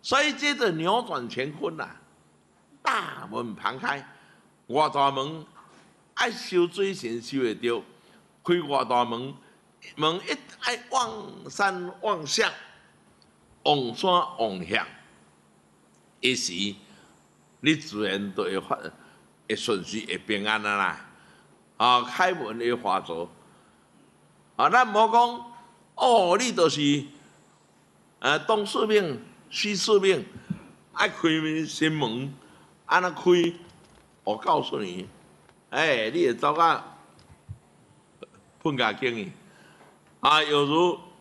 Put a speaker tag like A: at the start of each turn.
A: 所以这就扭转乾坤啦。大门旁开，外大门爱修水先修会着，开外大门，门一爱望山望向，望山望向，一时你自然就会顺遂会平安啊啦。啊，开门会化作。啊，咱无讲哦，你就是东四面、西四面，爱开新门，安那开？我告诉你，你会走到喷家经去。啊，有如